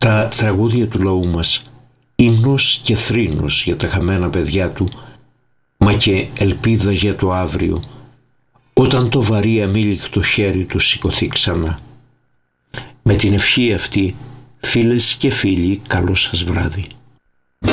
Τα τραγούδια του λαού μας, ύμνος και θρήνος για τα χαμένα παιδιά του, μα και ελπίδα για το αύριο, όταν το βαρύ αμήλικτο χέρι του σηκωθεί ξανά. Με την ευχή αυτή, φίλες και φίλοι, καλό σας βράδυ.